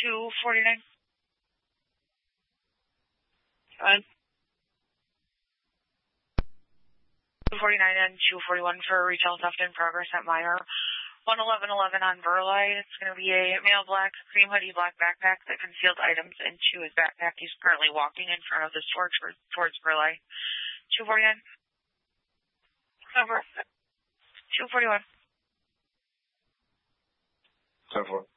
249. 249 and 241 for retail theft in progress at Meyer. 11111 on Burleigh. It's going to be a male black cream hoodie, black backpack that concealed items into his backpack. He's currently walking in front of the store towards Burleigh. 249. Over. 241. 10-4.